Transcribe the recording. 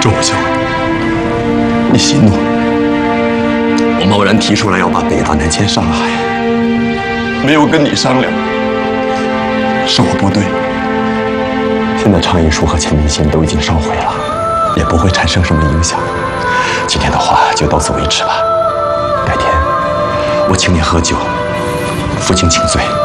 周不孝，你息怒。我贸然提出来要把北大南迁上海，没有跟你商量，是我不对。现在倡议书和签名信都已经烧毁了，也不会产生什么影响。今天的话就到此为止吧。改天我请你喝酒，负荆请罪。